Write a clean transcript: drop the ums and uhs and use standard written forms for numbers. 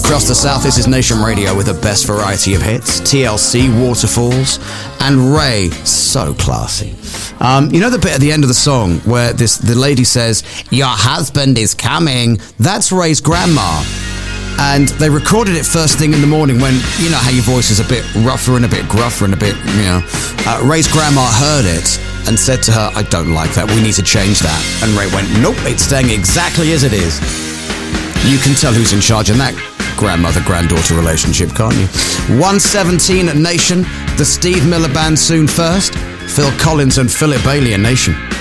across the South. This is Nation Radio with the best variety of hits. TLC, Waterfalls, and Ray, so classy. You know the bit at the end of the song where the lady says, "Your husband is coming"? That's Ray's grandma. And they recorded it first thing in the morning when, you know how your voice is a bit rougher and a bit gruffer and a bit, Ray's grandma heard it and said to her, "I don't like that, we need to change that." And Ray went, "Nope, it's staying exactly as it is." You can tell who's in charge in that grandmother-granddaughter relationship, can't you? 117 at Nation, the Steve Miller Band soon first, Phil Collins and Philip Bailey at Nation.